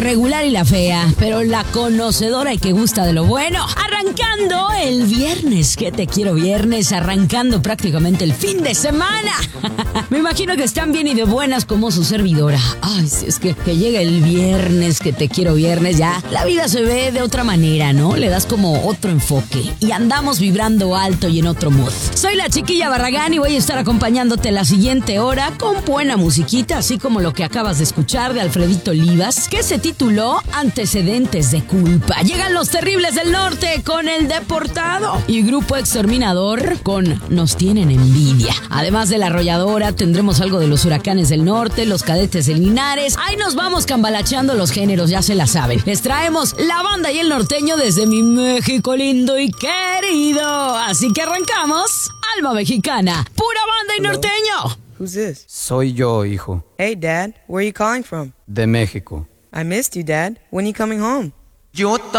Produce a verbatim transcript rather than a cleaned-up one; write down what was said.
regular y la fea, pero la conocedora y que gusta de lo bueno. Arrancando el viernes, que te quiero viernes, arrancando prácticamente el fin de semana. Me imagino que están bien y de buenas como su servidora. Ay, si es que, que llega el viernes, que te quiero viernes, ya la vida se ve de otra manera, ¿no? Le das como otro enfoque y andamos vibrando alto y en otro mood. Soy la Chiquilla Barragán y voy a estar acompañándote la siguiente hora con buena musiquita, así como lo que acabas de escuchar de Alfredito Olivas, que se tituló Antecedentes de Culpa. Llegan los Terribles del Norte con El Deportado y Grupo Exterminador con Nos Tienen Envidia. Además de La Arrolladora, tendremos algo de los Huracanes del Norte, los Cadetes de Linares. Ahí nos vamos cambalacheando los géneros, ya se la saben. Les traemos la banda y el norteño desde mi México lindo y querido. Así que arrancamos. Alma Mexicana, pura banda y norteño. Who's this? Soy yo, hijo. Hey, Dad. Where are you calling from? De México. I missed you, Dad. When are you coming home? Yo